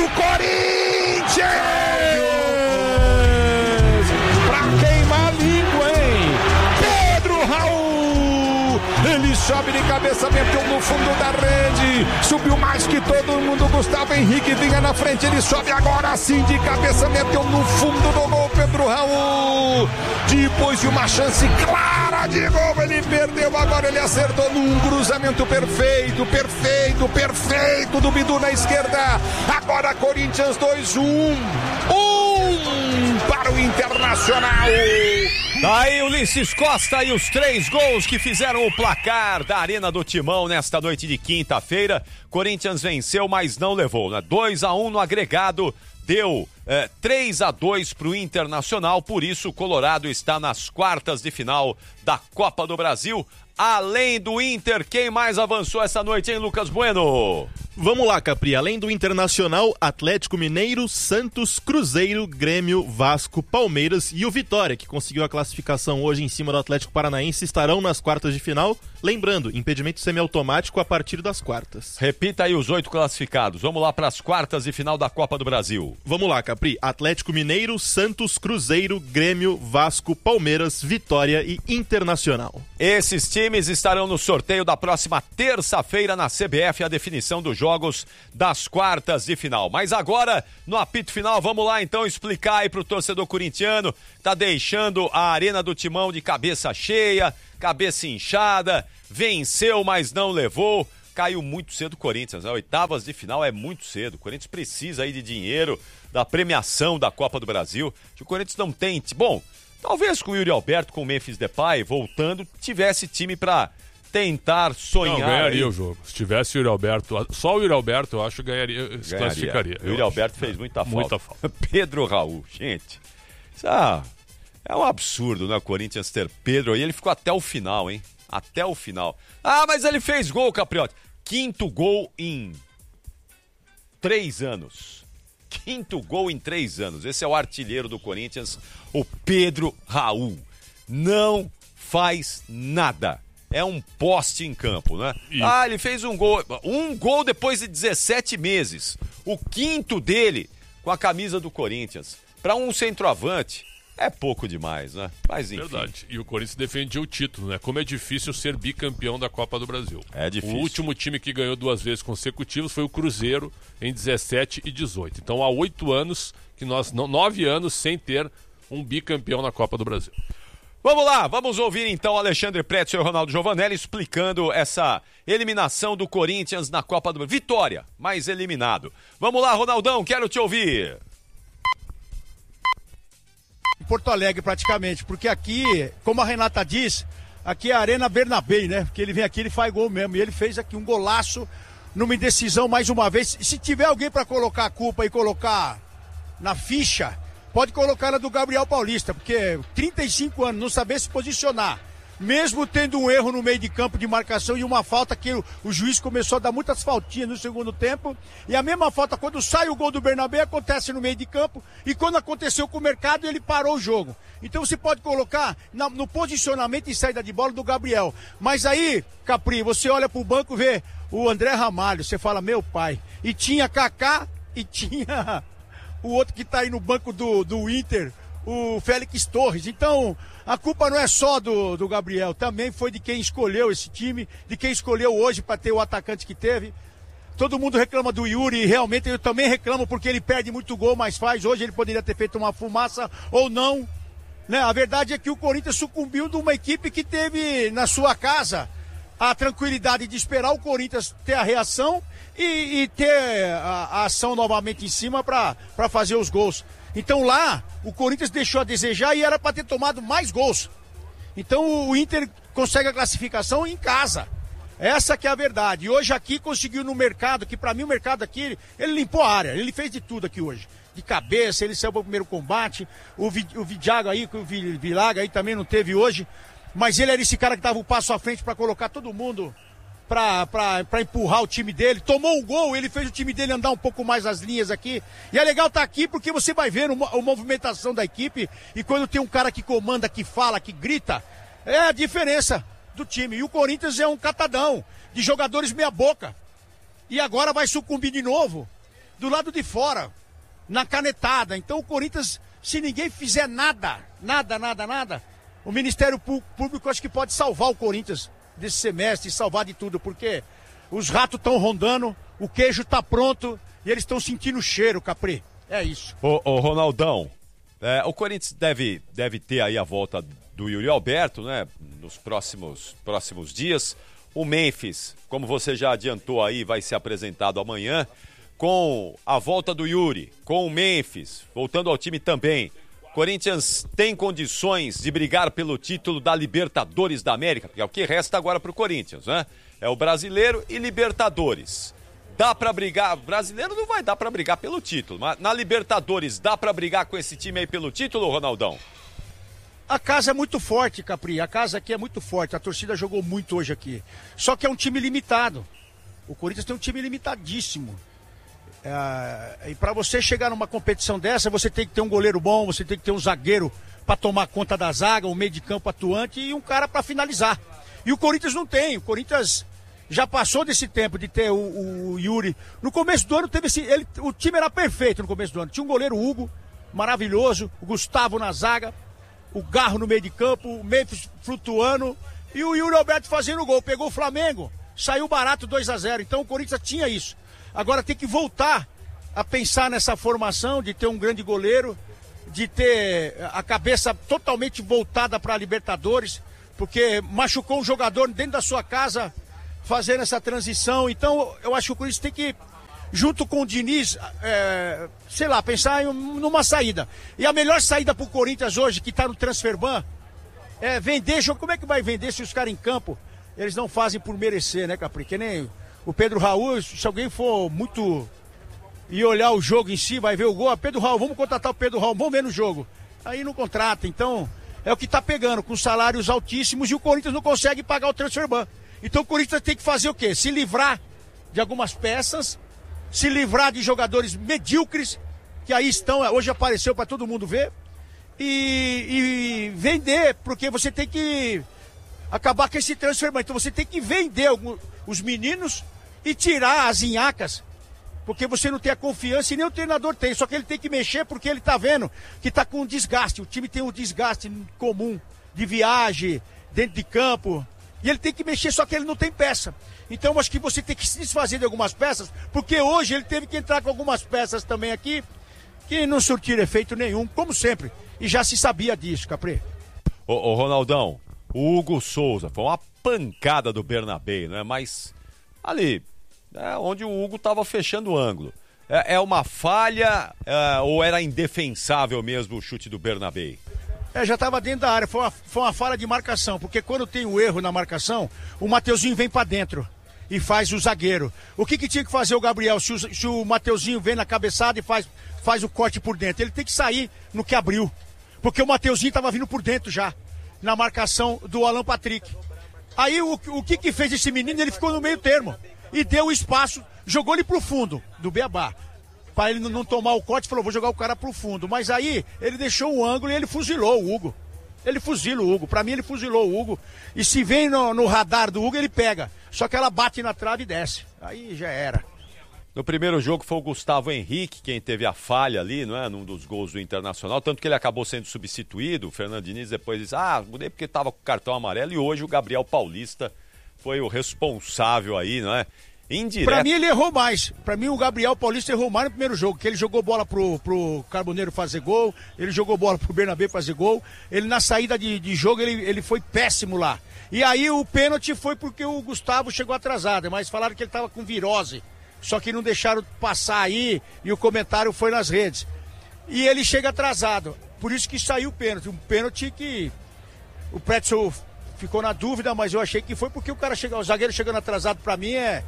Corinthians! Pra queimar a língua, hein? Pedro Raul! Ele sobe de cabeça, meteu no fundo da rede, subiu mais que todo mundo. Gustavo Henrique vinha na frente, ele sobe agora sim de cabeça, meteu no fundo do gol. Pedro Raul, depois de uma chance clara de gol, ele perdeu, agora ele acertou num cruzamento perfeito do Bidu na esquerda. Agora Corinthians 2-1 para o Internacional. Daí Ulisses Costa e os 3 gols que fizeram o placar da Arena do Timão nesta noite de quinta-feira. Corinthians venceu, mas não levou, né? 2-1 no agregado, deu 3-2 para o Internacional, por isso o Colorado está nas quartas de final da Copa do Brasil. Além do Inter, quem mais avançou essa noite, hein, Lucas Bueno? Vamos lá, Capri. Além do Internacional, Atlético Mineiro, Santos, Cruzeiro, Grêmio, Vasco, Palmeiras e o Vitória, que conseguiu a classificação hoje em cima do Atlético Paranaense, estarão nas quartas de final. Lembrando, impedimento semiautomático a partir das quartas. Repita aí os 8 classificados. Vamos lá para as quartas de final da Copa do Brasil. Vamos lá, Capri. Atlético Mineiro, Santos, Cruzeiro, Grêmio, Vasco, Palmeiras, Vitória e Internacional. Esses times estarão no sorteio da próxima terça-feira na CBF, a definição dos jogos das quartas de final. Mas agora, no apito final, vamos lá então explicar aí pro torcedor corintiano, tá deixando a Arena do Timão de cabeça cheia, cabeça inchada, venceu, mas não levou. Caiu muito cedo o Corinthians, né? Oitavas de final é muito cedo. O Corinthians precisa aí de dinheiro, da premiação da Copa do Brasil. O Corinthians não tem... Bom, talvez com o Yuri Alberto, com o Memphis Depay voltando, tivesse time pra tentar sonhar. Não, ganharia o jogo. Se tivesse o Yuri Alberto, só o Yuri Alberto, eu acho que se classificaria. O Yuri Alberto fez muita falta. Pedro Raul, gente. Isso é um absurdo, né? O Corinthians ter Pedro aí. Ele ficou até o final, hein? Até o final. Ah, mas ele fez gol, Capriotti. 5º gol em 3 anos. 5º gol em 3 anos. Esse é o artilheiro do Corinthians, o Pedro Raul. Não faz nada. É um poste em campo, né? Ele fez um gol depois de 17 meses. O 5º dele com a camisa do Corinthians. Para um centroavante, é pouco demais, né? Mas enfim. Verdade. E o Corinthians defendia o título, né? Como é difícil ser bicampeão da Copa do Brasil. É difícil. O último time que ganhou 2 vezes consecutivas foi o Cruzeiro em 17 e 18. Então há 8 anos, 9 anos sem ter um bicampeão na Copa do Brasil. Vamos lá, vamos ouvir então Alexandre Pretzel e Ronaldo Giovanelli explicando essa eliminação do Corinthians na Copa do Brasil. Vitória, mas eliminado. Vamos lá, Ronaldão, quero te ouvir. Porto Alegre praticamente, porque aqui, como a Renata diz, aqui é a Arena Bernabéu, né? Porque ele vem aqui, ele faz gol mesmo, e ele fez aqui um golaço numa indecisão mais uma vez. Se tiver alguém para colocar a culpa e colocar na ficha, pode colocar ela do Gabriel Paulista, porque 35 anos, não saber se posicionar, mesmo tendo um erro no meio de campo de marcação e uma falta que o juiz começou a dar muitas faltinhas no segundo tempo, e a mesma falta quando sai o gol do Bernabéu acontece no meio de campo, e quando aconteceu com o Mercado ele parou o jogo. Então você pode colocar no posicionamento e saída de bola do Gabriel, mas aí, Capri, você olha pro banco e vê o André Ramalho, você fala, meu pai, e tinha Kaká e tinha o outro que tá aí no banco do Inter, o Félix Torres. Então a culpa não é só do Gabriel, também foi de quem escolheu esse time, de quem escolheu hoje para ter o atacante que teve. Todo mundo reclama do Yuri, e realmente eu também reclamo porque ele perde muito gol, mas faz. Hoje ele poderia ter feito uma fumaça ou não, né? A verdade é que o Corinthians sucumbiu de uma equipe que teve na sua casa a tranquilidade de esperar o Corinthians ter a reação e ter a ação novamente em cima para fazer os gols. Então lá, o Corinthians deixou a desejar e era para ter tomado mais gols. Então o Inter consegue a classificação em casa. Essa que é a verdade. E hoje aqui conseguiu no mercado, que para mim o mercado aqui, ele limpou a área, ele fez de tudo aqui hoje. De cabeça, ele saiu para o primeiro combate, o Vidiago aí, o Vilaga aí também não teve hoje, mas ele era esse cara que dava o passo à frente para colocar todo mundo para empurrar o time dele. Tomou um gol, ele fez o time dele andar um pouco mais as linhas aqui. E é legal estar aqui porque você vai ver a movimentação da equipe, e quando tem um cara que comanda, que fala, que grita, é a diferença do time. E o Corinthians é um catadão de jogadores meia boca. E agora vai sucumbir de novo do lado de fora, na canetada. Então o Corinthians, se ninguém fizer nada, o Ministério Público acho que pode salvar o Corinthians desse semestre, salvar de tudo, porque os ratos estão rondando, o queijo está pronto e eles estão sentindo o cheiro, Capri. É isso. Ô Ronaldão, o Corinthians deve ter aí a volta do Yuri Alberto, né? Nos próximos dias. O Memphis, como você já adiantou aí, vai ser apresentado amanhã. Com a volta do Yuri, com o Memphis, voltando ao time também. Corinthians tem condições de brigar pelo título da Libertadores da América, porque é o que resta agora pro Corinthians, né? É o Brasileiro e Libertadores. Dá pra brigar, brasileiro não vai dar pra brigar pelo título, mas na Libertadores dá pra brigar com esse time aí pelo título, Ronaldão? A casa é muito forte, Capri, a casa aqui é muito forte, a torcida jogou muito hoje aqui. Só que é um time limitado, o Corinthians tem um time limitadíssimo. E para você chegar numa competição dessa, você tem que ter um goleiro bom, você tem que ter um zagueiro para tomar conta da zaga, um meio de campo atuante e um cara para finalizar. E o Corinthians não tem, o Corinthians já passou desse tempo de ter o Yuri. No começo do ano o time era perfeito no começo do ano. Tinha um goleiro Hugo, maravilhoso, o Gustavo na zaga, o Garro no meio de campo, o Memphis flutuando e o Yuri Alberto fazendo o gol. Pegou o Flamengo, saiu barato 2-0. Então o Corinthians tinha isso. Agora tem que voltar a pensar nessa formação de ter um grande goleiro, de ter a cabeça totalmente voltada para a Libertadores, porque machucou um jogador dentro da sua casa fazendo essa transição. Então eu acho que o Corinthians tem que, junto com o Diniz, pensar numa saída. E a melhor saída para o Corinthians hoje, que está no Transferban, é vender. Como é que vai vender se os caras em campo, eles não fazem por merecer, né, Capri? Que nem o Pedro Raul, se alguém for muito e olhar o jogo em si, vai ver o gol, Pedro Raul, vamos contratar o Pedro Raul, vamos ver no jogo. Aí não contrata, então é o que tá pegando, com salários altíssimos, e o Corinthians não consegue pagar o Transferban. Então o Corinthians tem que fazer o quê? Se livrar de algumas peças, se livrar de jogadores medíocres, que aí estão, hoje apareceu para todo mundo ver, e vender, porque você tem que acabar com esse Transferban. Então você tem que vender os meninos e tirar as inhacas, porque você não tem a confiança e nem o treinador tem, só que ele tem que mexer porque ele tá vendo que tá com um desgaste, o time tem um desgaste comum de viagem, dentro de campo, e ele tem que mexer, só que ele não tem peça. Então eu acho que você tem que se desfazer de algumas peças, porque hoje ele teve que entrar com algumas peças também aqui, que não surtiram efeito nenhum, como sempre, e já se sabia disso, Capri. Ô Ronaldão, o Hugo Souza foi uma pancada do Bernabéu, né? Mas ali, onde o Hugo estava fechando o ângulo. É uma falha ou era indefensável mesmo o chute do Bernabéu? Já estava dentro da área, foi uma falha de marcação, porque quando tem o erro na marcação, o Mateuzinho vem para dentro e faz o zagueiro. O que tinha que fazer o Gabriel se o Mateuzinho vem na cabeçada e faz o corte por dentro? Ele tem que sair no que abriu, porque o Mateuzinho estava vindo por dentro já, na marcação do Alan Patrick. Aí o que fez esse menino? Ele ficou no meio termo e deu espaço, jogou ele pro fundo do Beabá, para ele não tomar o corte, falou, vou jogar o cara pro fundo. Mas aí ele deixou o ângulo e ele fuzilou o Hugo. Ele fuzila o Hugo, pra mim ele fuzilou o Hugo. E se vem no radar do Hugo, ele pega. Só que ela bate na trave e desce. Aí já era. No primeiro jogo foi o Gustavo Henrique quem teve a falha ali, não é? Num dos gols do Internacional, tanto que ele acabou sendo substituído. O Fernando Diniz depois disse, mudei porque tava com cartão amarelo. E hoje o Gabriel Paulista foi o responsável aí, não é? Indireto. Pra mim ele errou mais. Pra mim o Gabriel Paulista errou mais no primeiro jogo, que ele jogou bola pro Carboneiro fazer gol, ele jogou bola pro Bernabéu fazer gol, ele na saída de jogo ele foi péssimo lá. E aí o pênalti foi porque o Gustavo chegou atrasado, mas falaram que ele tava com virose, só que não deixaram passar aí e o comentário foi nas redes. E ele chega atrasado, por isso que saiu o pênalti, um pênalti que o Pretzel ficou na dúvida, mas eu achei que foi porque o zagueiro chegando atrasado pra mim é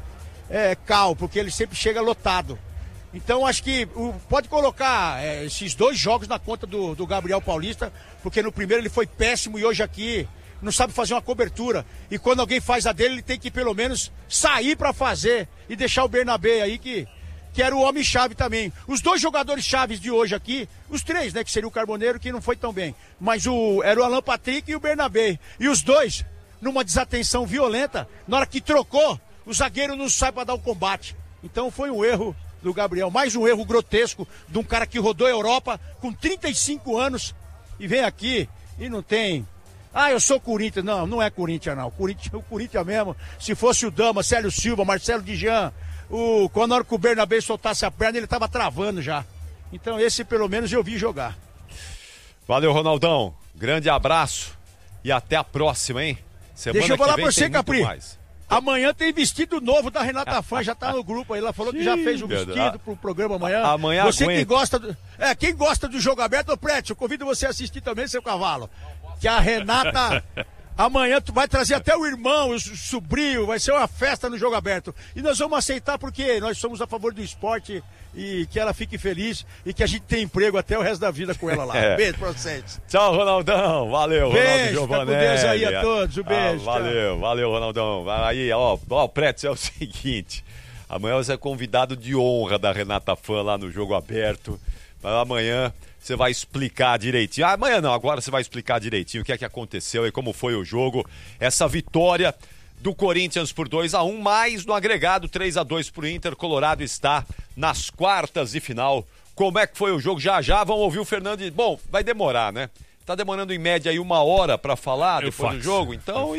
cal, porque ele sempre chega lotado. Então acho que pode colocar esses dois jogos na conta do Gabriel Paulista, porque no primeiro ele foi péssimo e hoje aqui não sabe fazer uma cobertura. E quando alguém faz a dele, ele tem que pelo menos sair para fazer e deixar o Bernabéu aí, que era o homem-chave também. Os dois jogadores chaves de hoje aqui, os três, né, que seria o Carboneiro, que não foi tão bem, mas era o Alan Patrick e o Bernabéu. E os dois, numa desatenção violenta, na hora que trocou, o zagueiro não sai para dar o combate. Então foi um erro do Gabriel. Mais um erro grotesco de um cara que rodou a Europa com 35 anos e vem aqui e não tem... eu sou Corinthians. Não, não é Corinthians, não. O Corinthians mesmo, se fosse o Dama, Célio Silva, Marcelo Dijan, quando a hora que o Bernabé soltasse a perna, ele tava travando já. Então esse, pelo menos, eu vi jogar. Valeu, Ronaldão. Grande abraço e até a próxima, hein? Semana Deixa eu falar pra você, tem Capri. mais. Amanhã tem vestido novo da Renata Fã, já tá no grupo aí. Ela falou que já fez o vestido pro programa amanhã. Amanhã você que gosta quem gosta do jogo aberto, ô Prétio, eu convido você a assistir também, seu cavalo. Que a Renata amanhã vai trazer até o irmão, o sobrinho, vai ser uma festa no jogo aberto. E nós vamos aceitar porque nós somos a favor do esporte e que ela fique feliz e que a gente tenha emprego até o resto da vida com ela lá. Beijo pra vocês. Tchau, Ronaldão. Valeu, beijo, Ronaldo Giovanelli. Fica com Deus aí a todos. Um beijo. Valeu, Ronaldão. Aí, ó, Preto, é o seguinte. Amanhã você é convidado de honra da Renata Fã lá no jogo aberto. Mas amanhã você vai explicar direitinho. Amanhã não, agora você vai explicar direitinho o que é que aconteceu e como foi o jogo. Essa vitória do Corinthians por 2-1, mais no agregado 3-2 pro Inter. Colorado está nas quartas de final. Como é que foi o jogo? Já vamos ouvir o Fernando. Bom, vai demorar, né? Tá demorando em média aí 1 hora para falar depois do jogo. Então,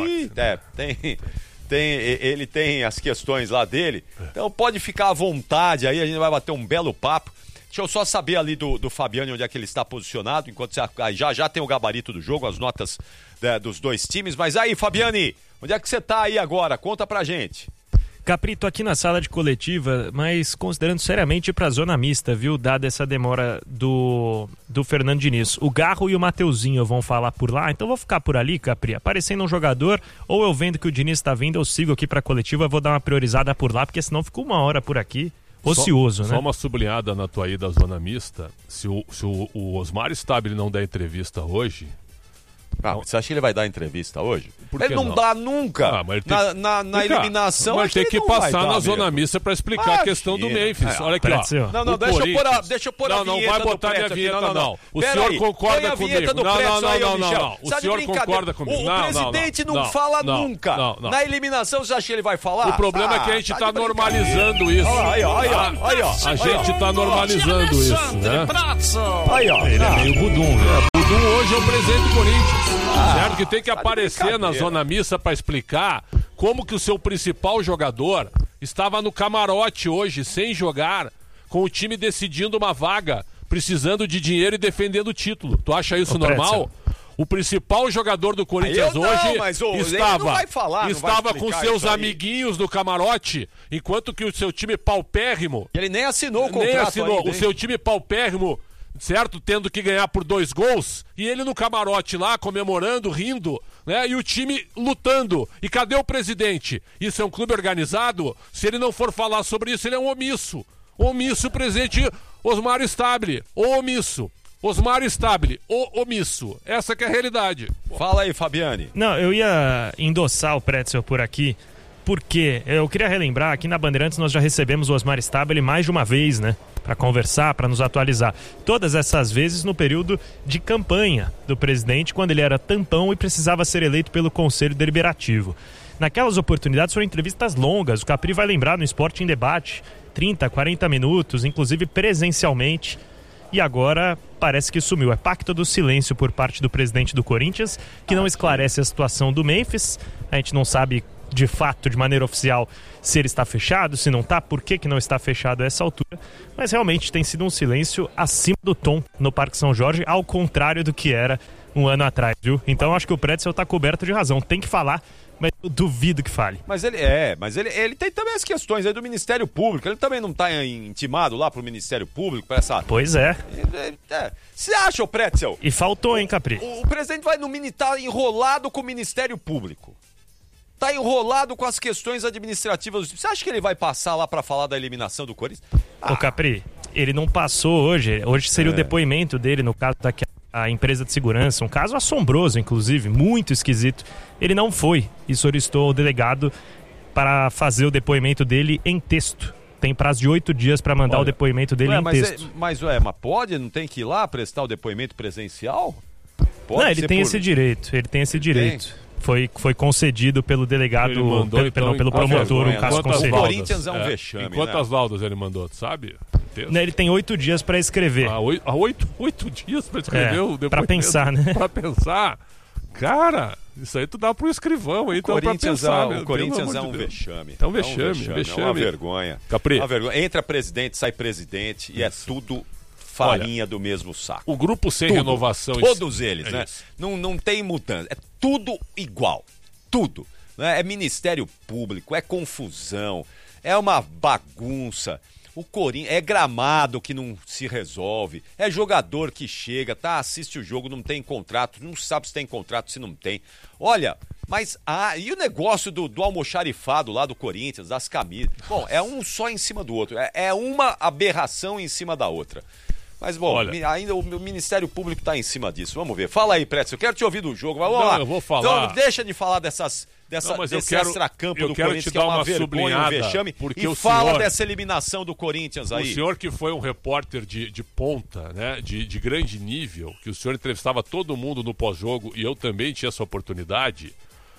ele tem as questões lá dele. Então pode ficar à vontade aí, a gente vai bater um belo papo. Deixa eu só saber ali do Fabiano onde é que ele está posicionado, enquanto já tem o gabarito do jogo, as notas dos dois times. Mas aí, Fabiane, onde é que você está aí agora? Conta pra gente. Capri, tô aqui na sala de coletiva, mas considerando seriamente para a zona mista, viu? Dada essa demora do Fernando Diniz. O Garro e o Mateuzinho vão falar por lá, então vou ficar por ali, Capri. Aparecendo um jogador, ou eu vendo que o Diniz está vindo, eu sigo aqui para a coletiva, vou dar uma priorizada por lá, porque senão fica 1 hora por aqui. Ocioso, né? Só uma sublinhada na tua ida à zona mista. Se o Osmar Stabile não der entrevista hoje... Você acha que ele vai dar entrevista hoje? Ele não dá nunca. Mas ele na eliminação, mas tem que passar na zona mesmo. mista para explicar a questão do Memphis. Olha aqui, ó. Não, deixa eu pôr a vinheta. Não vai botar minha vinheta, não. O senhor concorda comigo? Não. O senhor concorda comigo? O presidente não fala nunca. Na eliminação, você acha que ele vai falar? O problema é que a gente está normalizando isso. Aí, ó. A gente está normalizando isso, né? Aí, ó. Ele é meio budum, né? Budum hoje é o presidente do Corinthians. Certo? Que tem que aparecer na zona mista para explicar como que o seu principal jogador estava no camarote hoje, sem jogar, com o time decidindo uma vaga, precisando de dinheiro e defendendo o título. Tu acha isso normal? O principal jogador do Corinthians hoje estava com seus amiguinhos no camarote, enquanto que o seu time paupérrimo... Ele nem assinou o contrato ainda, o seu time paupérrimo... Certo? Tendo que ganhar por 2 gols, e ele no camarote lá, comemorando, rindo, né? E o time lutando. E cadê o presidente? Isso é um clube organizado? Se ele não for falar sobre isso, ele é um omisso. Omisso, presidente Osmar Stabile. Omisso. Osmar Stabile, omisso. Essa que é a realidade. Fala aí, Fabiane. Não, eu ia endossar o Pretzel por aqui, porque eu queria relembrar, aqui na Bandeirantes nós já recebemos o Osmar Stabile mais de uma vez, né? Para conversar, para nos atualizar. Todas essas vezes no período de campanha do presidente, quando ele era tampão e precisava ser eleito pelo Conselho Deliberativo. Naquelas oportunidades foram entrevistas longas, o Capri vai lembrar no Esporte em Debate, 30, 40 minutos, inclusive presencialmente, e agora parece que sumiu. É pacto do silêncio por parte do presidente do Corinthians, que não esclarece a situação do Memphis. A gente não sabe de fato, de maneira oficial, se ele está fechado, se não está, por que não está fechado a essa altura, mas realmente tem sido um silêncio acima do tom no Parque São Jorge, ao contrário do que era 1 ano atrás, viu? Então acho que o Pretzel está coberto de razão, tem que falar, mas eu duvido que fale. Mas ele tem também as questões aí do Ministério Público, ele também não está intimado lá pro Ministério Público, para essa... Pois é. Você acha, o Pretzel? E faltou, hein, Capri? O presidente vai estar enrolado com o Ministério Público. Tá enrolado com as questões administrativas. Você acha que ele vai passar lá para falar da eliminação do Corinthians? Ô Capri, ele não passou hoje. Hoje seria o depoimento dele no caso da empresa de segurança. Um caso assombroso, inclusive, muito esquisito. Ele não foi e solicitou ao delegado para fazer o depoimento dele em texto. Tem prazo de 8 dias para mandar o depoimento dele em texto. Mas pode? Não tem que ir lá prestar o depoimento presencial? Pode. Não, ele tem esse direito. Ele tem esse direito. Foi concedido pelo delegado, pelo promotor, o caso concedido. O Corinthians é um vexame. Quantas laudas ele mandou, tu sabe? Ele tem 8 dias para escrever. 8 dias para escrever o depoimento? Para pensar, né? Para pensar. Cara, isso aí tu dá pro escrivão aí, então pra pensar. O Corinthians é um vexame. É um vexame. É uma vergonha. Capri. Uma vergonha. Entra presidente, sai presidente e é tudo farinha do mesmo saco. O grupo sem renovação... Todos eles, né? Não tem mudança. É tudo igual. Tudo. Né? É Ministério Público, é confusão, é uma bagunça. O Corinthians é gramado que não se resolve, é jogador que chega, assiste o jogo, não tem contrato, não sabe se tem contrato, se não tem. Olha, mas e o negócio do almoxarifado lá do Corinthians, das camisas? Bom, é um só em cima do outro, é uma aberração em cima da outra. Mas, bom, ainda o Ministério Público está em cima disso. Vamos ver. Fala aí, Prédio, eu quero te ouvir do jogo. Vamos lá. Eu vou falar. Então, deixa de falar desse extracampo do Corinthians, que é uma vergonha, um vexame, e fala dessa eliminação do Corinthians aí. O senhor que foi um repórter de ponta, né, de grande nível, que o senhor entrevistava todo mundo no pós-jogo, e eu também tinha essa oportunidade,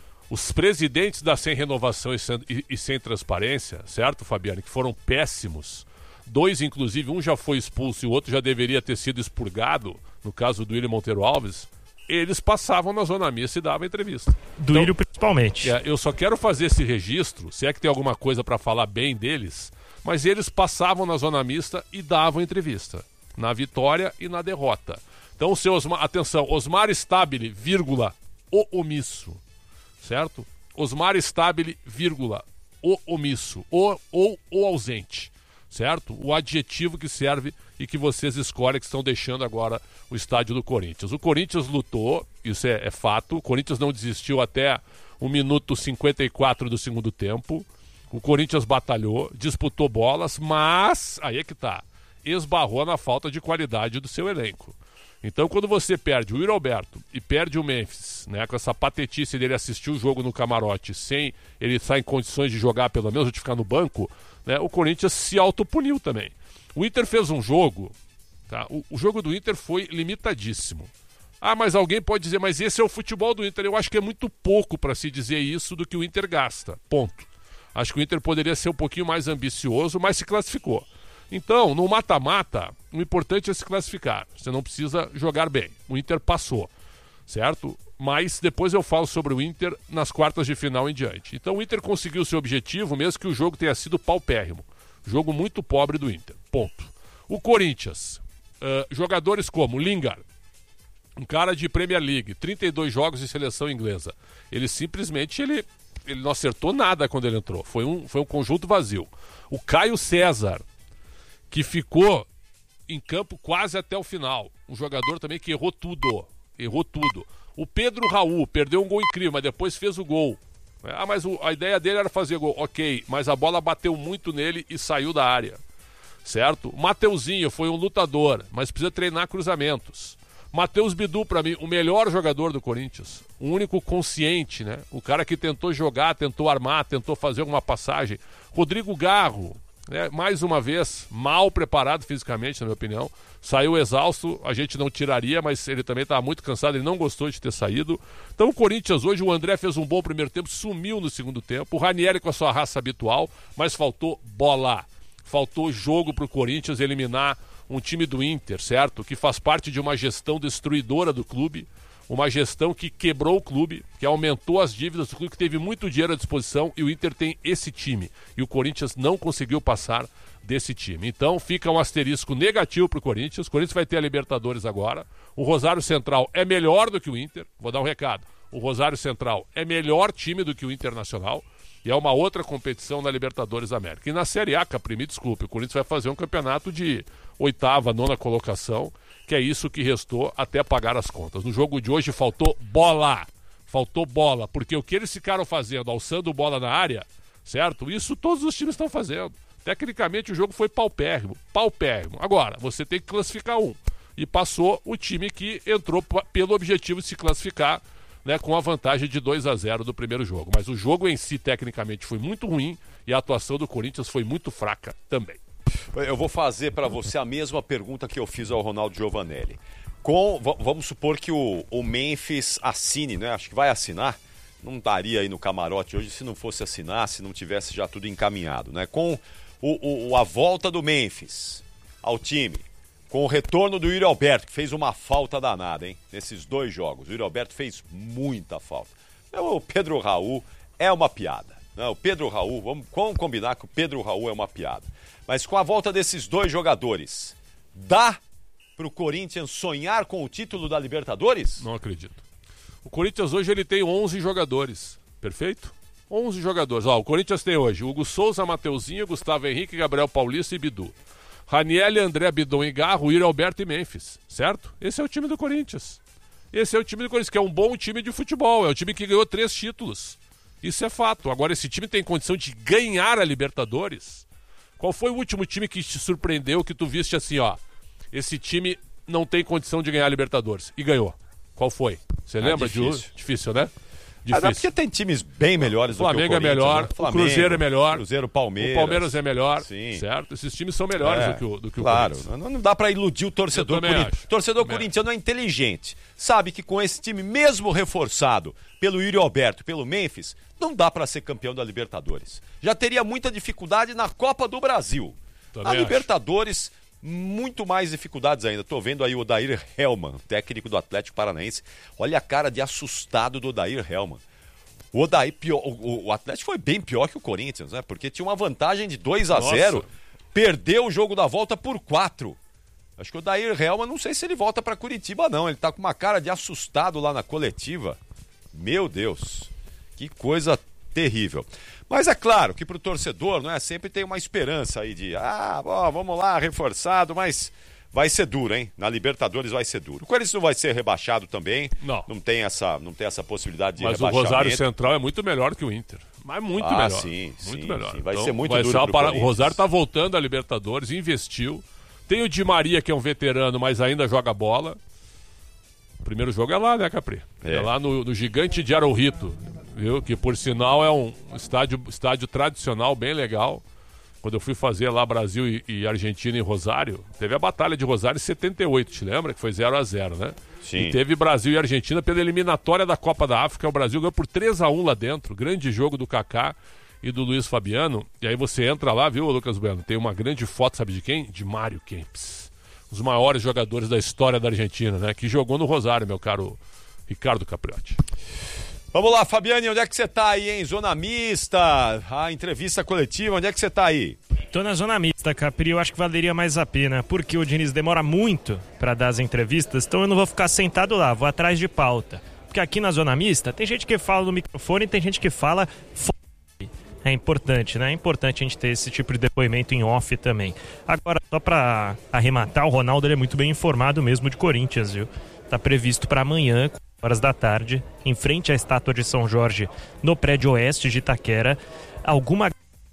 os presidentes da sem renovação e sem transparência, certo, Fabiano, que foram péssimos, 2, inclusive, um já foi expulso e o outro já deveria ter sido expurgado, no caso do William Monteiro Alves, eles passavam na zona mista e davam entrevista. Do William principalmente. Eu só quero fazer esse registro, se é que tem alguma coisa para falar bem deles, mas eles passavam na zona mista e davam entrevista, na vitória e na derrota. Então, atenção, Osmar Stabile, vírgula, o omisso, certo? Osmar Stabile, vírgula, o omisso, ou o ausente. Certo? O adjetivo que serve e que vocês escolhem, que estão deixando agora o estádio do Corinthians. O Corinthians lutou, isso é fato. O Corinthians não desistiu até o minuto 54 do segundo tempo. O Corinthians batalhou, disputou bolas, mas, aí é que tá, esbarrou na falta de qualidade do seu elenco. Então, quando você perde o Yuri Alberto e perde o Memphis, né, com essa patetice dele assistir o jogo no camarote sem ele estar em condições de jogar, pelo menos, ou de ficar no banco, né, o Corinthians se autopuniu também. O Inter fez um jogo, tá? O jogo do Inter foi limitadíssimo. Mas alguém pode dizer, mas esse é o futebol do Inter. Eu acho que é muito pouco para se dizer isso do que o Inter gasta, ponto. Acho que o Inter poderia ser um pouquinho mais ambicioso, mas se classificou. Então, no mata-mata, o importante é se classificar. Você não precisa jogar bem. O Inter passou, certo? Mas depois eu falo sobre o Inter nas quartas de final em diante. Então o Inter conseguiu seu objetivo, mesmo que o jogo tenha sido paupérrimo. Jogo muito pobre do Inter, ponto. O Corinthians, jogadores como Lingard, um cara de Premier League, 32 jogos em seleção inglesa. Ele simplesmente ele não acertou nada quando ele entrou. Foi um conjunto vazio. O Caio César, que ficou em campo quase até o final. Um jogador também que errou tudo. O Pedro Raul perdeu um gol incrível, mas depois fez o gol. Mas a ideia dele era fazer gol. Ok, mas a bola bateu muito nele e saiu da área. Certo? O Mateuzinho foi um lutador, mas precisa treinar cruzamentos. Matheus Bidu, para mim, o melhor jogador do Corinthians. O único consciente, né? O cara que tentou jogar, tentou armar, tentou fazer alguma passagem. Rodrigo Garro, né? Mais uma vez, mal preparado fisicamente, na minha opinião. Saiu exausto, a gente não tiraria, mas ele também estava muito cansado, ele não gostou de ter saído. Então o Corinthians hoje, o André fez um bom primeiro tempo, sumiu no segundo tempo. O Ranieri com a sua raça habitual, mas faltou bola. Faltou jogo para o Corinthians eliminar um time do Inter, certo? Que faz parte de uma gestão destruidora do clube, uma gestão que quebrou o clube, que aumentou as dívidas do clube, que teve muito dinheiro à disposição, e o Inter tem esse time. E o Corinthians não conseguiu passar desse time. Então fica um asterisco negativo para o Corinthians. O Corinthians vai ter a Libertadores agora. O Rosário Central é melhor do que o Inter. Vou dar um recado. O Rosário Central é melhor time do que o Internacional. E é uma outra competição na Libertadores América. E na Série A, Capri, me desculpe, o Corinthians vai fazer um campeonato de 8ª, 9ª colocação, que é isso que restou até pagar as contas. No jogo de hoje faltou bola. Faltou bola, porque o que eles ficaram fazendo, alçando bola na área, certo? Isso todos os times estão fazendo. Tecnicamente o jogo foi paupérrimo. Agora, você tem que classificar um. E passou o time que entrou pelo objetivo de se classificar, né, com a vantagem de 2-0 do primeiro jogo. Mas o jogo em si, tecnicamente, foi muito ruim e a atuação do Corinthians foi muito fraca também. Eu vou fazer para você a mesma pergunta que eu fiz ao Ronaldo Giovanelli. Vamos supor que o Memphis assine, né? Acho que vai assinar, não estaria aí no camarote hoje se não fosse assinar, se não tivesse já tudo encaminhado, né? Com a volta do Memphis ao time, com o retorno do Yuri Alberto, que fez uma falta danada, hein? Nesses 2 jogos. O Yuri Alberto fez muita falta. O Pedro Raul é uma piada. Né? O Pedro Raul, vamos combinar que o Pedro Raul é uma piada. Mas com a volta desses 2 jogadores, dá pro Corinthians sonhar com o título da Libertadores? Não acredito. O Corinthians hoje ele tem 11 jogadores, perfeito? 11 jogadores. Ó, o Corinthians tem hoje Hugo Souza, Mateuzinho, Gustavo Henrique, Gabriel Paulista e Bidu. Raniel, André, Bidon e Garro, Yuri Alberto e Memphis, certo? Esse é o time do Corinthians. Esse é o time do Corinthians, que é um bom time de futebol, é o time que ganhou 3 títulos. Isso é fato. Agora, esse time tem condição de ganhar a Libertadores? Qual foi o último time que te surpreendeu, que tu viste assim, ó, esse time não tem condição de ganhar a Libertadores? E ganhou. Qual foi? Você lembra de um? Difícil, né? Difícil. Porque tem times bem melhores do que o Corinthians. Flamengo é melhor, né? o Cruzeiro é melhor. Cruzeiro, Palmeiras. O Palmeiras é melhor, Sim. certo? Esses times são melhores do que o claro, Corinthians. não dá pra iludir o torcedor corintiano. O torcedor corintiano é inteligente. Sabe que com esse time, mesmo reforçado pelo Yuri Alberto, pelo Memphis, não dá pra ser campeão da Libertadores. Já teria muita dificuldade na Copa do Brasil. Na Libertadores, muito mais dificuldades ainda. Tô vendo aí o Odair Hellmann, técnico do Atlético Paranaense. Olha a cara de assustado do Odair Hellmann. O Atlético foi bem pior que o Corinthians, né? Porque tinha uma vantagem de 2-0, perdeu o jogo da volta por 4. Acho que o Odair Hellmann, não sei se ele volta pra Curitiba, não. Ele tá com uma cara de assustado lá na coletiva. Meu Deus, que coisa terrível. Mas é claro que pro torcedor, não é? Sempre tem uma esperança aí de, vamos lá, reforçado, mas vai ser duro, hein? Na Libertadores vai ser duro. O Corinthians não vai ser rebaixado também. Não tem essa possibilidade de rebaixamento. Mas o Rosário Central é muito melhor que o Inter. Mas muito melhor. Sim, muito melhor. Sim. Vai então, ser muito duro pro Corinthians. O Rosário tá voltando à Libertadores, investiu. Tem o Di Maria, que é um veterano, mas ainda joga bola. O primeiro jogo é lá, né, Capri? É lá no Gigante de Arrojito, viu? Que por sinal é um estádio tradicional, bem legal. Quando eu fui fazer lá Brasil e Argentina em Rosário, teve a Batalha de Rosário em 78, te lembra? Que foi 0-0, né? Sim. E teve Brasil e Argentina pela eliminatória da Copa da África. O Brasil ganhou por 3-1 lá dentro. Grande jogo do Kaká e do Luiz Fabiano. E aí você entra lá, viu, Lucas Bueno? Tem uma grande foto, sabe de quem? De Mário Kempis. Um dos maiores jogadores da história da Argentina, né? Que jogou no Rosário, meu caro Ricardo Capriotti. Vamos lá, Fabiane, onde é que você tá aí, hein? Zona mista, a entrevista coletiva, onde é que você tá aí? Tô na zona mista, Capri, eu acho que valeria mais a pena, porque o Diniz demora muito para dar as entrevistas, então eu não vou ficar sentado lá, vou atrás de pauta. Porque aqui na zona mista tem gente que fala no microfone e tem gente que fala fora. É importante, né? É importante a gente ter esse tipo de depoimento em off também. Agora, só para arrematar, o Ronaldo ele é muito bem informado mesmo de Corinthians, viu? Tá previsto para amanhã, 4 horas da tarde, em frente à estátua de São Jorge, no prédio oeste de Itaquera, alguma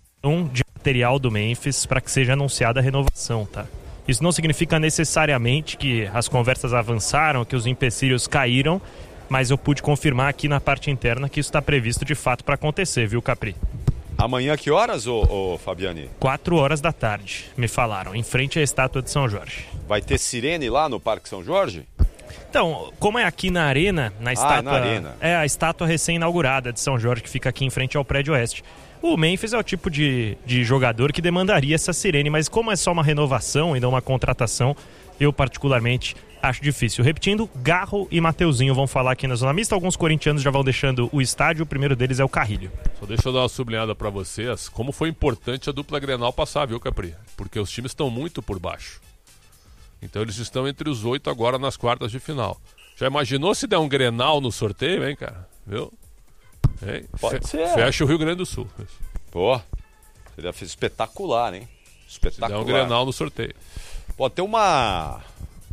de material do Memphis para que seja anunciada a renovação, tá? Isso não significa necessariamente que as conversas avançaram, que os empecilhos caíram, mas eu pude confirmar aqui na parte interna que isso está previsto de fato para acontecer, viu, Capri? Amanhã que horas, ô Fabiane? 4 horas da tarde, me falaram, em frente à estátua de São Jorge. Vai ter sirene lá no Parque São Jorge? Então, como é aqui na Arena, na estátua, na Arena. É a estátua recém-inaugurada de São Jorge, que fica aqui em frente ao prédio oeste. O Memphis é o tipo de jogador que demandaria essa sirene, mas como é só uma renovação e não uma contratação, eu particularmente acho difícil. Repetindo, Garro e Mateuzinho vão falar aqui na Zona Mista. Alguns corintianos já vão deixando o estádio, o primeiro deles é o Carrilho. Só deixa eu dar uma sublinhada pra vocês, como foi importante a dupla Grenal passar, viu, Capri? Porque os times estão muito por baixo. Então eles estão entre os 8 agora nas quartas de final. Já imaginou se der um Grenal no sorteio, hein, cara? Viu? Hein? Pode ser. Fecha o Rio Grande do Sul. Pô, seria espetacular, hein? Espetacular. Se der um Grenal no sorteio. Pode ter uma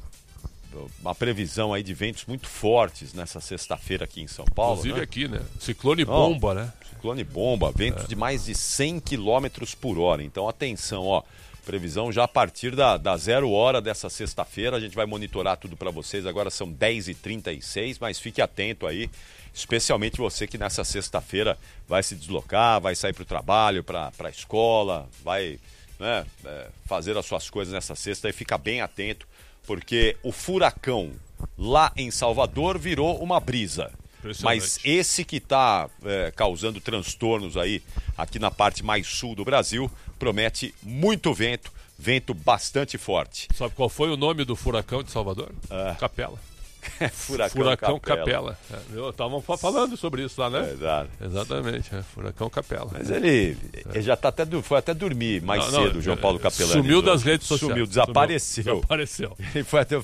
previsão aí de ventos muito fortes nessa sexta-feira aqui em São Paulo. Inclusive né? Aqui, né? Ciclone bomba, né? Ciclone bomba, ventos de mais de 100 km por hora. Então atenção, ó. Previsão já a partir da 0 hora dessa sexta-feira. A gente vai monitorar tudo para vocês. Agora são 10h36, mas fique atento aí. Especialmente você que nessa sexta-feira vai se deslocar, vai sair para o trabalho, para a escola, vai fazer as suas coisas nessa sexta e fica bem atento, porque o furacão lá em Salvador virou uma brisa. Mas esse que está causando transtornos aí, aqui na parte mais sul do Brasil, promete muito vento bastante forte. Sabe qual foi o nome do furacão de Salvador? Capela. Furacão Capela. Estavam falando sobre isso lá, né? Exatamente, Furacão Capela. Mas ele já tá foi até dormir mais cedo, João Paulo Capelani. Sumiu das redes sociais. Sumiu, desapareceu. Ele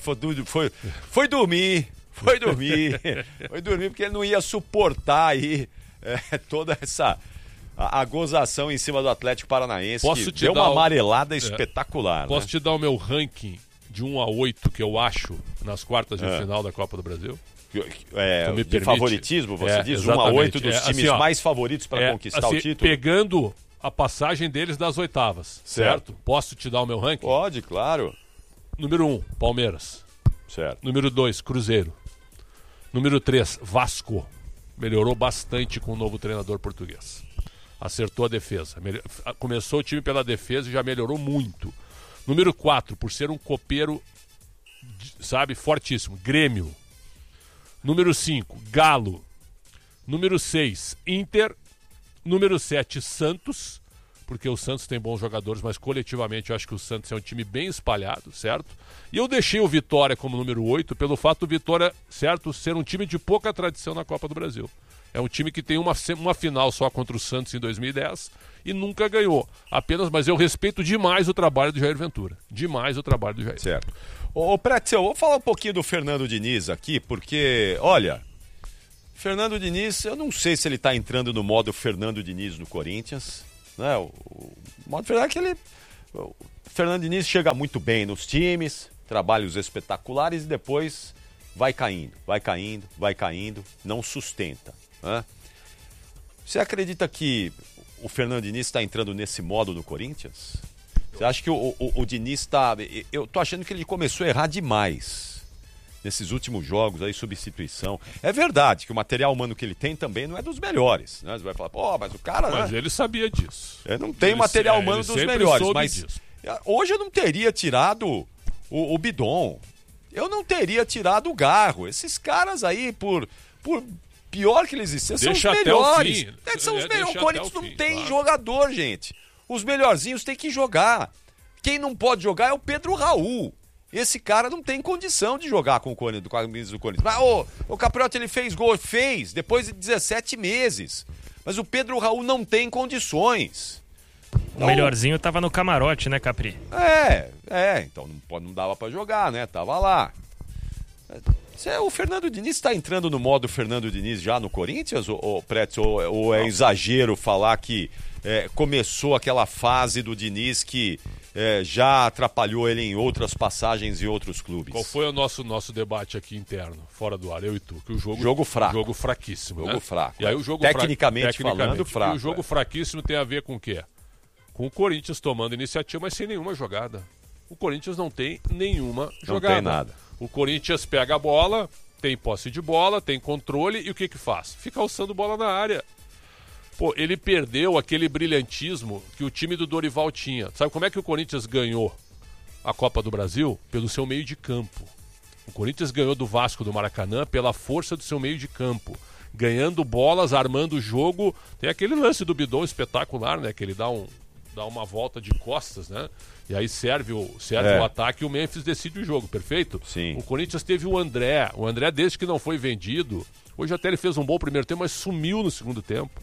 foi dormir. Foi dormir porque ele não ia suportar aí toda essa a gozação em cima do Atlético Paranaense. Posso que deu uma amarelada espetacular. Posso te dar o meu ranking de 1 a 8 que eu acho nas quartas de final da Copa do Brasil? De favoritismo, você diz? 1 a 8 dos times mais favoritos para conquistar o título? Pegando a passagem deles das oitavas, certo? Posso te dar o meu ranking? Pode, claro. Número 1, Palmeiras. Certo. Número 2, Cruzeiro. Número 3, Vasco. Melhorou bastante com o novo treinador português. Acertou a defesa. Começou o time pela defesa e já melhorou muito. Número 4, por ser um copeiro, fortíssimo, Grêmio. Número 5, Galo. Número 6, Inter. Número 7, Santos, porque o Santos tem bons jogadores, mas coletivamente eu acho que o Santos é um time bem espalhado, certo? E eu deixei o Vitória como número 8 pelo fato do Vitória, certo, ser um time de pouca tradição na Copa do Brasil. É um time que tem uma final só contra o Santos em 2010 e nunca ganhou. Mas eu respeito demais o trabalho do Jair Ventura. Demais o trabalho do Jair. Certo. Ô Pretzel, vou falar um pouquinho do Fernando Diniz aqui, porque, olha, Fernando Diniz, eu não sei se ele está entrando no modo Fernando Diniz no Corinthians, né? O modo Fernando é que o Fernando Diniz chega muito bem nos times, trabalhos espetaculares e depois vai caindo, não sustenta. Você acredita que o Fernando Diniz está entrando nesse modo no Corinthians? Você acha que o Diniz está... Eu tô achando que ele começou a errar demais nesses últimos jogos aí, substituição. É verdade que o material humano que ele tem também não é dos melhores, né? Você vai falar, mas o cara... Mas ele sabia disso. Não tem material humano dos melhores, mas hoje eu não teria tirado o Bidon. Eu não teria tirado o Garro. Esses caras aí, por pior que eles existem, são os melhores. São os melhores. O Corinthians não tem jogador, gente. Os melhorzinhos têm que jogar. Quem não pode jogar é o Pedro Raul. Esse cara não tem condição de jogar com a camisa do Corinthians. Mas, o Capriotti, ele fez gol? Fez, depois de 17 meses. Mas o Pedro Raul não tem condições. Então, o melhorzinho tava no camarote, né, Capri? Então não dava pra jogar, né? Tava lá. O Fernando Diniz está entrando no modo Fernando Diniz já no Corinthians, ou é exagero falar que começou aquela fase do Diniz que já atrapalhou ele em outras passagens e outros clubes? Qual foi o nosso debate aqui interno, fora do ar, eu e tu? Que o jogo fraco. Jogo fraquíssimo. Jogo fraco. E aí o jogo tecnicamente falando, fraco. E o jogo fraquíssimo tem a ver com o quê? Com o Corinthians tomando iniciativa, mas sem nenhuma jogada. O Corinthians não tem nenhuma jogada. Não tem nada. O Corinthians pega a bola, tem posse de bola, tem controle e o que faz? Fica alçando bola na área. Ele perdeu aquele brilhantismo que o time do Dorival tinha. Sabe como é que o Corinthians ganhou a Copa do Brasil? Pelo seu meio de campo. O Corinthians ganhou do Vasco do Maracanã pela força do seu meio de campo. Ganhando bolas, armando o jogo. Tem aquele lance do Bidon espetacular, né? Que ele dá uma volta de costas, né? E aí serve o ataque e o Memphis decide o jogo, perfeito? Sim. O Corinthians teve o André, desde que não foi vendido, hoje até ele fez um bom primeiro tempo, mas sumiu no segundo tempo,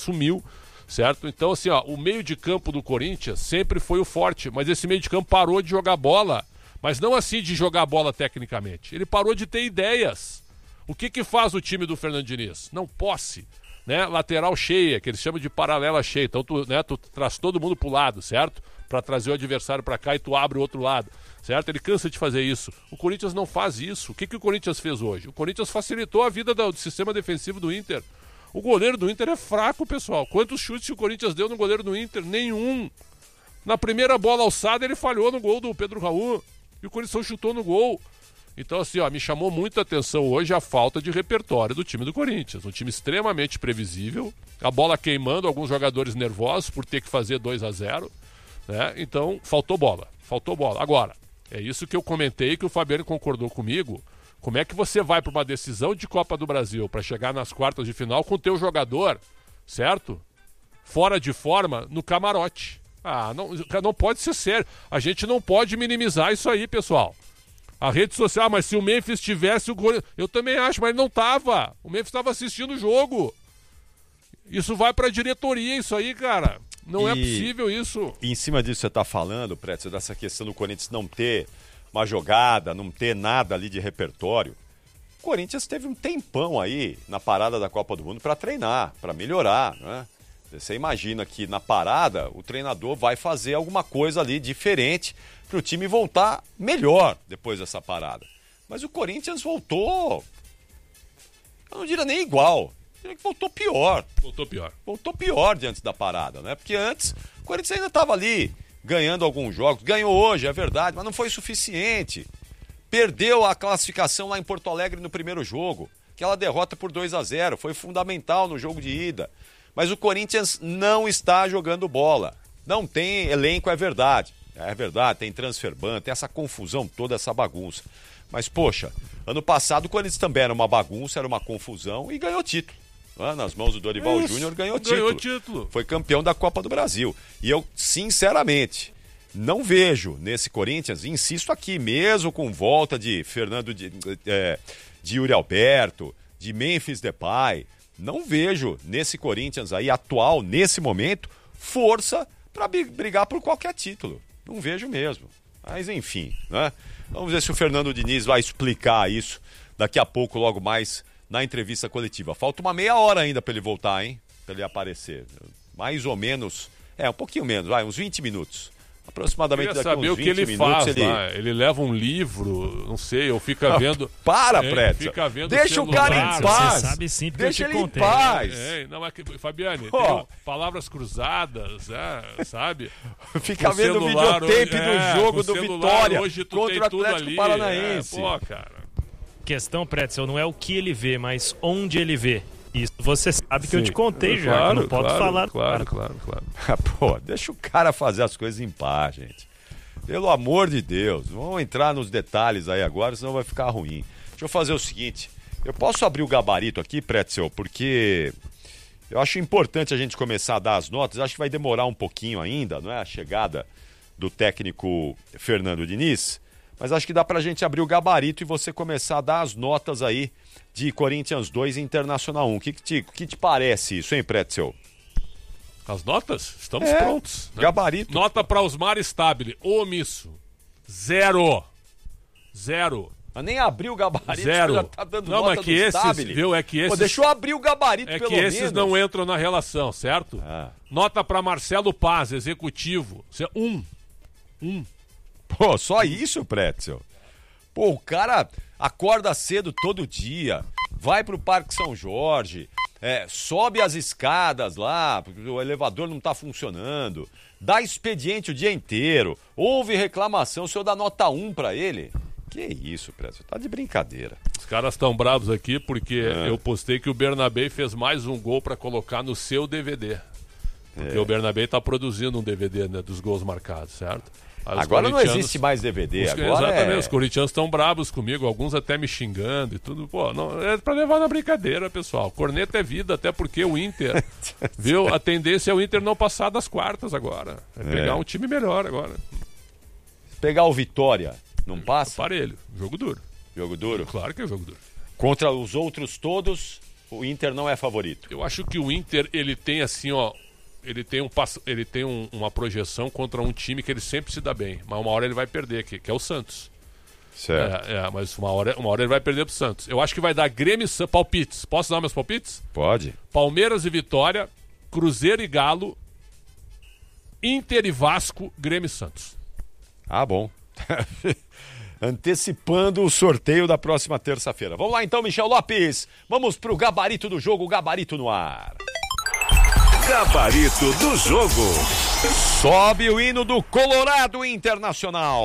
certo? Então assim, o meio de campo do Corinthians sempre foi o forte, mas esse meio de campo parou de jogar bola, mas não assim de jogar bola tecnicamente, ele parou de ter ideias. O que faz o time do Fernando Diniz? Não, posse. Né? Lateral cheia, que eles chamam de paralela cheia. Então tu traz todo mundo pro lado, certo? Para trazer o adversário para cá e tu abre o outro lado, certo? Ele cansa de fazer isso. O Corinthians não faz isso. O que o Corinthians fez hoje? O Corinthians facilitou a vida do sistema defensivo do Inter. O goleiro do Inter é fraco, pessoal. Quantos chutes o Corinthians deu no goleiro do Inter? Nenhum. Na primeira bola alçada ele falhou no gol do Pedro Raul e o Corinthians chutou no gol. Então, assim, me chamou muita atenção hoje a falta de repertório do time do Corinthians. Um time extremamente previsível, a bola queimando, alguns jogadores nervosos por ter que fazer 2-0, né? Então, faltou bola. Agora, é isso que eu comentei, que o Fabiano concordou comigo Como é que você vai para uma decisão de Copa do Brasil para chegar nas quartas de final com o teu jogador, certo? Fora de forma, no camarote. Não pode ser sério. A gente não pode minimizar isso aí, pessoal. A rede social, mas se o Memphis tivesse o Corinthians... Eu também acho, mas ele não tava. O Memphis estava assistindo o jogo. Isso vai pra diretoria, isso aí, cara. Não é possível isso. E em cima disso você tá falando, Pretzel, dessa questão do Corinthians não ter uma jogada, não ter nada ali de repertório. O Corinthians teve um tempão aí na parada da Copa do Mundo para treinar, para melhorar, né? Você imagina que na parada o treinador vai fazer alguma coisa ali diferente para o time voltar melhor depois dessa parada. Mas o Corinthians voltou, eu não diria nem igual, eu diria que voltou pior. Voltou pior diante da parada, né? Porque antes o Corinthians ainda estava ali ganhando alguns jogos, ganhou hoje, é verdade, mas não foi suficiente. Perdeu a classificação lá em Porto Alegre no primeiro jogo. Aquela derrota por 2-0 foi fundamental no jogo de ida. Mas o Corinthians não está jogando bola. Não tem elenco, é verdade. É verdade, tem transfer ban, tem essa confusão toda, essa bagunça. Mas, poxa, ano passado o Corinthians também era uma bagunça, era uma confusão e ganhou título. Nas mãos do Dorival Júnior ganhou título. Foi campeão da Copa do Brasil. E eu, sinceramente, não vejo nesse Corinthians, insisto aqui, mesmo com volta de Fernando de Yuri Alberto, de Memphis Depay, não vejo nesse Corinthians aí atual, nesse momento, força para brigar por qualquer título. Não vejo mesmo. Mas enfim, né? Vamos ver se o Fernando Diniz vai explicar isso daqui a pouco, logo mais, na entrevista coletiva. Falta uma meia hora ainda para ele voltar, hein? Para ele aparecer. Mais ou menos, um pouquinho menos, uns 20 minutos. Aproximadamente daqui saber uns 20 o que ele minutos. Faz, ele leva um livro, não sei, ou fica vendo... Pretzel. Deixa o cara em paz. Você sabe sim, porque deixa eu te ele contei. em paz. Não, mas, Fabiane, tem palavras cruzadas, sabe? Fica vendo o videotape do jogo do Vitória hoje contra o Atlético Paranaense. Cara. Questão, Pretzel, não é o que ele vê, mas onde ele vê. Isso você sabe que eu te contei já, claro, não pode falar. Claro. Pô, deixa o cara fazer as coisas em paz, gente. Pelo amor de Deus, vamos entrar nos detalhes aí agora, senão vai ficar ruim. Deixa eu fazer o seguinte, eu posso abrir o gabarito aqui, Pretzel, porque eu acho importante a gente começar a dar as notas, acho que vai demorar um pouquinho ainda, não é? A chegada do técnico Fernando Diniz, mas acho que dá pra gente abrir o gabarito e você começar a dar as notas aí de Corinthians 2 e Internacional 1. O que te parece isso, hein, Pretzel? As notas? Estamos prontos. Né? Gabarito. Nota para Osmar Stabile, omisso. 0. Mas nem abriu o gabarito, 0. já tá dando não, nota mas que do esses, Stabile. viu, é que esses... Pô, deixa eu abrir o gabarito pelo menos. É que esses não entram na relação, certo? Nota para Marcelo Paz, executivo. 1. Pô, só isso, Pretzel? Pô, o cara acorda cedo todo dia, vai pro Parque São Jorge, sobe as escadas lá, porque o elevador não tá funcionando, dá expediente o dia inteiro, houve reclamação, o senhor dá nota 1 pra ele? Que isso, Pretzel, tá de brincadeira. Os caras estão bravos aqui porque eu postei que o Bernabé fez mais um gol pra colocar no seu DVD. Porque o Bernabé tá produzindo um DVD, né, dos gols marcados, certo? Agora não existe mais DVD, exatamente, os corintianos estão bravos comigo, alguns até me xingando e tudo. Pô, não, é pra levar na brincadeira, pessoal. Corneta é vida, até porque o Inter, viu? A tendência é o Inter não passar das quartas agora. É pegar um time melhor agora. Pegar o Vitória, não passa? Aparelho, jogo duro. Jogo duro? Claro que é jogo duro. Contra os outros todos, o Inter não é favorito. Eu acho que o Inter, ele tem assim, ó... Ele tem uma projeção contra um time que ele sempre se dá bem. Mas uma hora ele vai perder, que é o Santos. Certo. Mas uma hora ele vai perder pro Santos. Eu acho que vai dar Grêmio e palpites. Posso dar meus palpites? Pode. Palmeiras e Vitória, Cruzeiro e Galo, Inter e Vasco, Grêmio e Santos. Bom. Antecipando o sorteio da próxima terça-feira. Vamos lá então, Michel Lopes. Vamos pro gabarito do jogo, gabarito no ar. Gabarito do jogo. Sobe o hino do Colorado Internacional.